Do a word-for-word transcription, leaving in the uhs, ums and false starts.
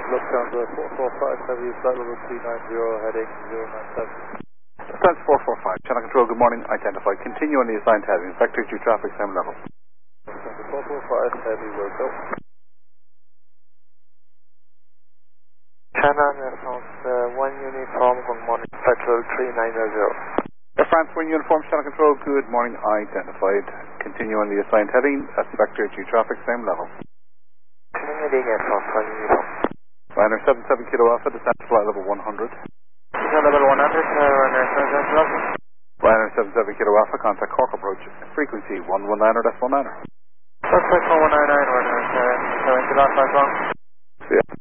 Lufthansa four four five, heavy flight level three nine zero, heading zero nine seven. Lufthansa four four five, Channel Control, good morning, identified. Continue on the assigned heading, vector to traffic, same level. Lufthansa four four five, heavy will go. China Response uh, one uniform, good morning, petrol three nine zero. Air France one uniform, Channel Control, good morning, identified. Continue on the assigned heading, that's vector to traffic, same level. Heading Air France one uniform. Liner seven seven Kilo Alpha, descent to flight level one hundred. Descent level one hundred, uh, runner seven seven. Liner seven seven Kilo Alpha, contact Cork approach, frequency one one niner, that's one niner. Suspect one one nine nine, runner seven seven Kilo Alpha, See ya.